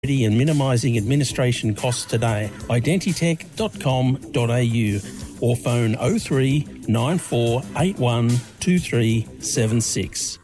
and minimising administration costs today. Identitech.com.au or phone 03 9481 2376.